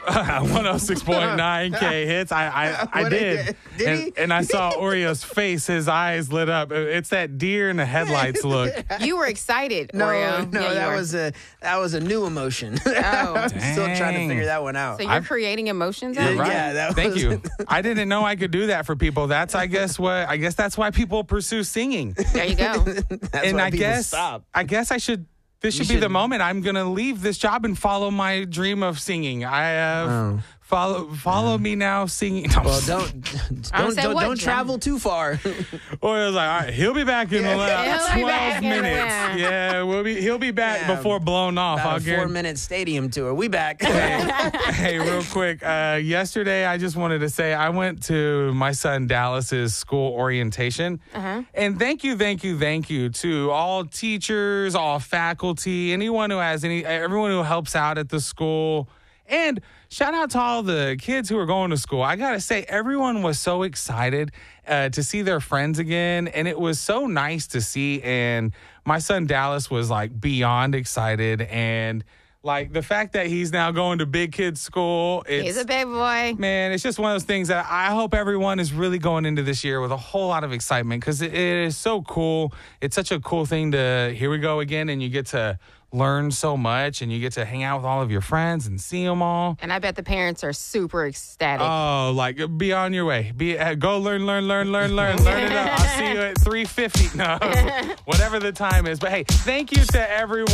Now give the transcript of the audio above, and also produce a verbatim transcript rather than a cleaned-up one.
one oh six point nine K hits. I I, I What did. did- did and, he? and I saw Oreo's face. His eyes lit up. It's that deer in the headlights look. You were excited, No, Oreo. no, Yeah, you that were. was a that was a new emotion. Oh. I'm still trying to Dang. figure that one out. So you're creating emotions out Yeah, of Right. it? yeah, that Thank was- you. I didn't know I could do that for people. That's I guess what I guess that's why people pursue singing. There you go. That's and why I people guess stop. I guess I should. This You should be the should- moment I'm gonna leave this job and follow my dream of singing. I have Oh. follow follow me now singing. No, Well, don't I don't said don't, what, don't John? travel too far. Or it was like, all right, he'll be back in about He'll be back twelve in minutes. there. Yeah, we'll be. He'll be back Yeah, before blown off. I'll About a guarantee. four minute stadium tour. We back. Hey, real quick. Uh, yesterday, I just wanted to say I went to my son Dallas's school orientation, Uh-huh. and thank you, thank you, thank you to all teachers, all faculty, anyone who has any, everyone who helps out at the school, and shout out to all the kids who are going to school. I gotta say, everyone was so excited uh, to see their friends again, and it was so nice to see. And my son Dallas was like beyond excited, and like the fact that he's now going to big kids school. It's, He's a baby boy. man, it's just one of those things that I hope everyone is really going into this year with a whole lot of excitement because it, it is so cool. It's such a cool thing to, here we go again, and you get to learn so much and you get to hang out with all of your friends and see them all. And I bet the parents are super ecstatic. Oh, like be on your way. Be uh, go learn, learn, learn, learn, learn, learn it up. I'll see you at three fifty. No, whatever the time is. But hey, thank you to everyone.